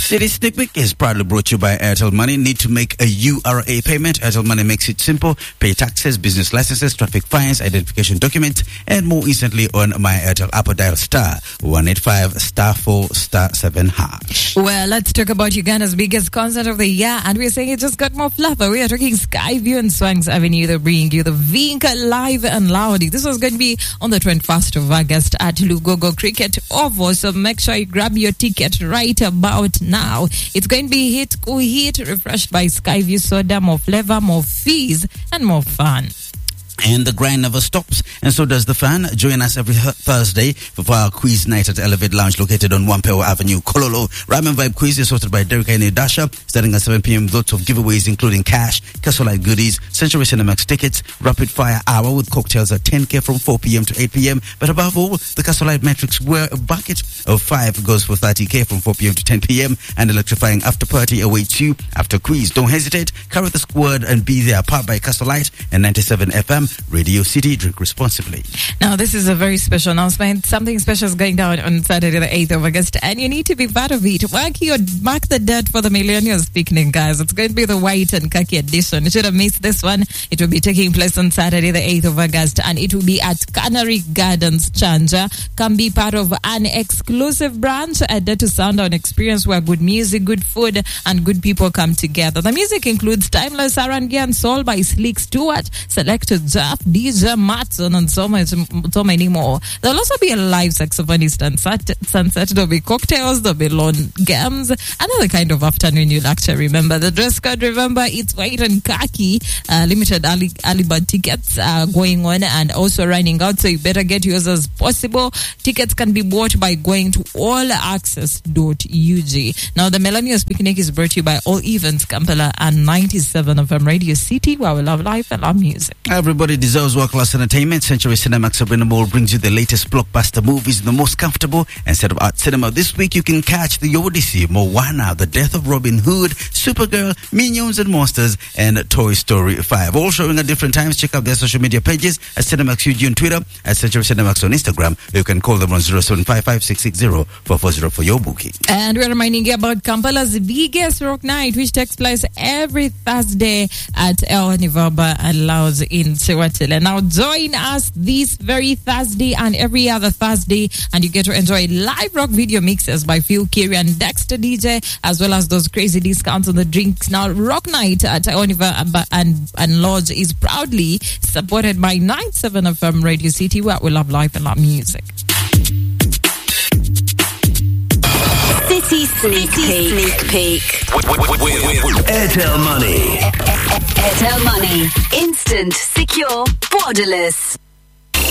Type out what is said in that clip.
City Sneak Peek is proudly brought to you by Airtel Money. Need to make a URA payment? Airtel Money makes it simple. Pay taxes, business licenses, traffic fines, identification documents, and more instantly on My Airtel app or dial star 185 star 4 star 7 hash. Well, let's talk about Uganda's biggest concert of the year, and we're saying it just got more flavor. We are talking Skyview and Swanks Avenue. They're bringing you the Vinca Live and Loudly. This was going to be on the 21st of August at Lugogo Cricket Oval, so make sure you grab your ticket right about now. It's going to be hit, cool heat, refreshed by Skyview soda, more flavor, more fees, and more fun. And the grind never stops, and so does the fun. Join us every Thursday for our quiz night at Elevate Lounge located on Wampeo Avenue, Kololo. Rhyme and Vibe quiz is hosted by Derek and Dasha, starting at 7 p.m. Lots of giveaways including cash, Castlelight goodies, Century Cinemax tickets, rapid fire hour with cocktails at 10k from 4 p.m. to 8 p.m. But above all, the Castlelight Matrix, where a bucket of 5 goes for 30k from 4 p.m. to 10 p.m. and electrifying after party awaits you after quiz. Don't hesitate, carry the squad and be there. Powered by Castlelight and 97 FM. Radio City, drink responsibly. Now, this is a very special announcement. Something special is going down on Saturday, the 8th of August, and you need to be part of it. Mark the date for the Millennials Picnic, guys. It's going to be the white and khaki edition. You should have missed this one. It will be taking place on Saturday, the 8th of August, and it will be at Canary Gardens, Chanja. Come be part of an exclusive branch, a day to sound on experience where good music, good food, and good people come together. The music includes timeless R&B and soul by Slick Stewart, selected Jeff, DJ Matson, and so many more. There'll also be a live saxophonist and sunset. There'll be cocktails, there'll be lawn games, another kind of afternoon you'll actually remember. The dress code, remember, it's white and khaki. Limited early bird tickets are going on and also running out, so you better get yours as possible. Tickets can be bought by going to allaccess.ug. Now, the Millennials Picnic is brought to you by All Events Kampala and 97 FM Radio City, where we love life and love music. Everybody deserves world-class entertainment. Century Cinemax Arena Mall brings you the latest blockbuster movies in the most comfortable and state-of-art cinema. This week you can catch The Odyssey, Moana, The Death of Robin Hood, Supergirl, Minions and Monsters, and Toy Story 5. All showing at different times. Check out their social media pages at Cinemax UG on Twitter, at Century Cinemax on Instagram. You can call them on 0755-660-440 for your booking. And we're reminding you about Kampala's biggest rock night, which takes place every Thursday at El Nivaba and Laos in Sewatile. Now join us this very Thursday and every other Thursday, and you get to enjoy live rock video mixes by Phil Carey and Dexter DJ, as well as those crazy discounts on the drinks. Now, Rock Night at Oliver and Lodge is proudly supported by 97 FM Radio City, where we love life and love music. City Sneak Peek. Airtel Money. Airtel Money. Instant, secure, borderless.